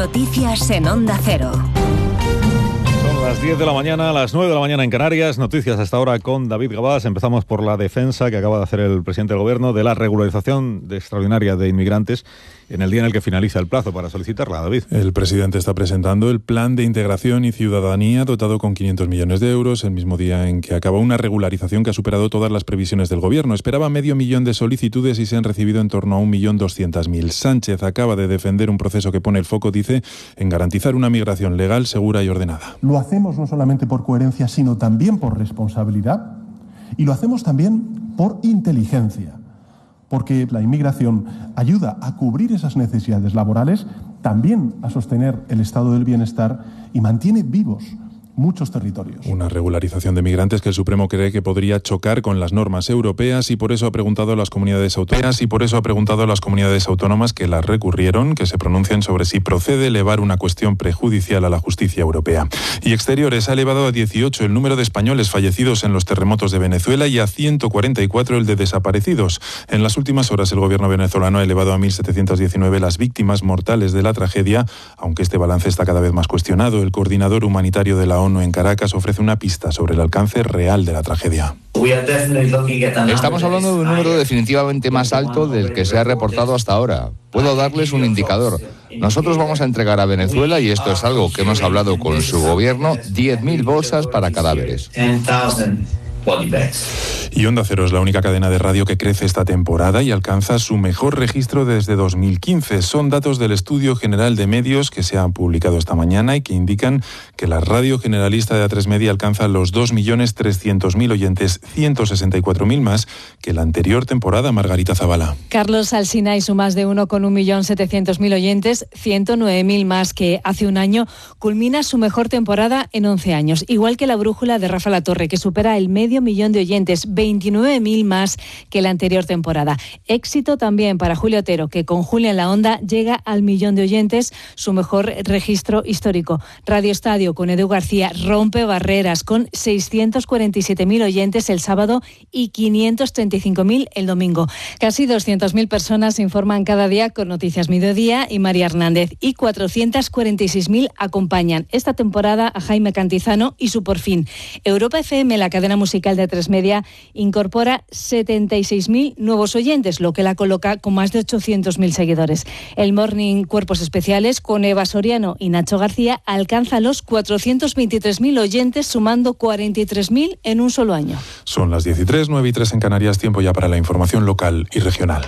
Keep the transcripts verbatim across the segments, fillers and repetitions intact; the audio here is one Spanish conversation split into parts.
Noticias en Onda Cero. Son las diez de la mañana, a las nueve de la mañana en Canarias. Noticias hasta ahora con David Gabás. Empezamos por la defensa que acaba de hacer el presidente del Gobierno de la regularización de extraordinaria de inmigrantes en el día en el que finaliza el plazo para solicitarla, David. El presidente está presentando el Plan de Integración y Ciudadanía dotado con quinientos millones de euros, el mismo día en que acaba una regularización que ha superado todas las previsiones del Gobierno. Esperaba medio millón de solicitudes y se han recibido en torno a un millón doscientas mil. Sánchez acaba de defender un proceso que pone el foco, dice, en garantizar una migración legal, segura y ordenada. Lo hacemos no solamente por coherencia, sino también por responsabilidad, y lo hacemos también por inteligencia, porque la inmigración ayuda a cubrir esas necesidades laborales, también a sostener el estado del bienestar y mantiene vivos muchos territorios. Una regularización de migrantes que el Supremo cree que podría chocar con las normas europeas y por eso ha preguntado a las comunidades autónomas y por eso ha preguntado a las comunidades autónomas que las recurrieron que se pronuncien sobre si procede elevar una cuestión prejudicial a la justicia europea. Y Exteriores ha elevado a dieciocho el número de españoles fallecidos en los terremotos de Venezuela y a ciento cuarenta y cuatro el de desaparecidos. En las últimas horas el gobierno venezolano ha elevado a mil setecientos diecinueve las víctimas mortales de la tragedia, aunque este balance está cada vez más cuestionado. El coordinador humanitario de la ONU en Caracas ofrece una pista sobre el alcance real de la tragedia. Estamos hablando de un número definitivamente más alto del que se ha reportado hasta ahora. Puedo darles un indicador. Nosotros vamos a entregar a Venezuela, y esto es algo que hemos hablado con su gobierno, diez mil bolsas para cadáveres. Y Onda Cero es la única cadena de radio que crece esta temporada y alcanza su mejor registro desde dos mil quince. Son datos del Estudio General de Medios que se han publicado esta mañana y que indican que la radio generalista de A tres Media alcanza los dos millones trescientos mil oyentes, ciento sesenta y cuatro mil más que la anterior temporada. Margarita Zavala. Carlos Alsina y su más de uno con un millón setecientos mil oyentes, ciento nueve mil más que hace un año, culmina su mejor temporada en once años. Igual que La Brújula de Rafa Latorre, que supera el medio millón de oyentes, veintinueve mil más que la anterior temporada. Éxito también para Julio Otero, que con Julia en la Onda llega al millón de oyentes, su mejor registro histórico. Radio Estadio con Edu García rompe barreras con seiscientos cuarenta y siete mil oyentes el sábado y quinientos treinta y cinco mil el domingo. Casi doscientas mil personas se informan cada día con Noticias Mediodía y María Hernández, y cuatrocientas cuarenta y seis mil acompañan esta temporada a Jaime Cantizano y su Por Fin. Europa F M, la cadena musical de A tres Media, incorpora setenta y seis mil nuevos oyentes, lo que la coloca con más de ochocientos mil seguidores. El Morning Cuerpos Especiales con Eva Soriano y Nacho García alcanza los cuatrocientos veintitrés mil oyentes, sumando cuarenta y tres mil en un solo año. Son las diez y tres, nueve y tres en Canarias, tiempo ya para la información local y regional.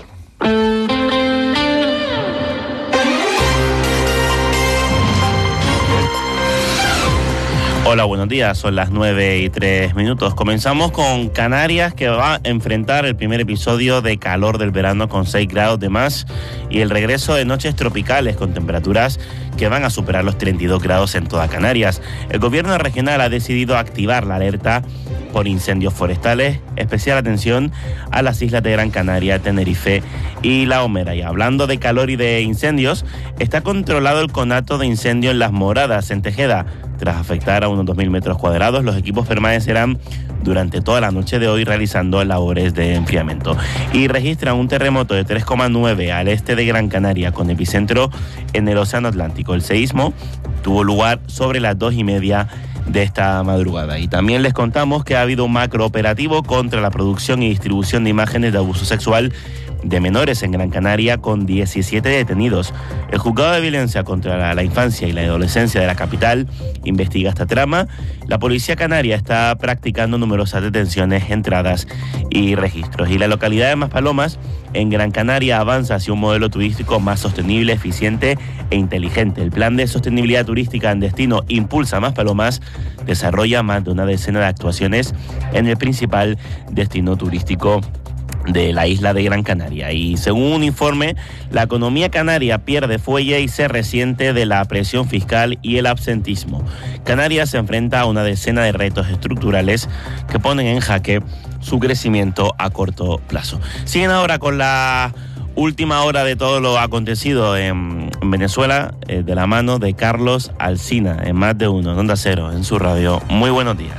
Hola, buenos días. Son las nueve y tres minutos. Comenzamos con Canarias, que va a enfrentar el primer episodio de calor del verano con seis grados de más y el regreso de noches tropicales con temperaturas que van a superar los treinta y dos grados en toda Canarias. El gobierno regional ha decidido activar la alerta por incendios forestales, especial atención a las islas de Gran Canaria, Tenerife y La Gomera. Y hablando de calor y de incendios, está controlado el conato de incendio en Las Moradas, en Tejeda. Tras afectar a unos dos mil metros cuadrados, los equipos permanecerán durante toda la noche de hoy realizando labores de enfriamiento. Y registran un terremoto de tres coma nueve al este de Gran Canaria, con epicentro en el Océano Atlántico. El seísmo tuvo lugar sobre las dos y media de esta madrugada. Y también les contamos que ha habido un macrooperativo contra la producción y distribución de imágenes de abuso sexual de menores en Gran Canaria, con diecisiete detenidos. El Juzgado de Violencia contra la, la Infancia y la Adolescencia de la capital investiga esta trama. La Policía Canaria está practicando numerosas detenciones, entradas y registros. Y la localidad de Maspalomas, en Gran Canaria, avanza hacia un modelo turístico más sostenible, eficiente e inteligente. El Plan de Sostenibilidad Turística en Destino Impulsa Maspalomas desarrolla más de una decena de actuaciones en el principal destino turístico de la isla de Gran Canaria. Y según un informe, la economía canaria pierde fuelle y se resiente de la presión fiscal y el absentismo. Canarias se enfrenta a una decena de retos estructurales que ponen en jaque su crecimiento a corto plazo. Siguen ahora con la última hora de todo lo acontecido en Venezuela, eh, de la mano de Carlos Alsina, en Más de Uno, en Onda Cero, en su radio. Muy buenos días.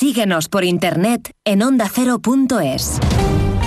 Síguenos por internet en onda cero punto es.